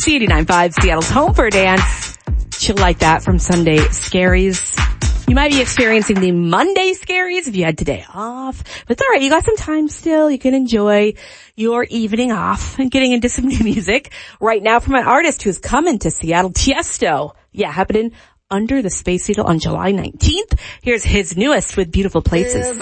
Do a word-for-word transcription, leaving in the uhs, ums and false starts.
C eighty-nine point five, Seattle's home for a dance. Chill like that from Sunday Scaries. You might be experiencing the Monday Scaries if you had today off. But it's alright, you got some time still. You can enjoy your evening off and getting into some new music. Right now from an artist who's coming to Seattle, Tiesto. Yeah, happening under the Space Needle on July nineteenth. Here's his newest with Beautiful Places.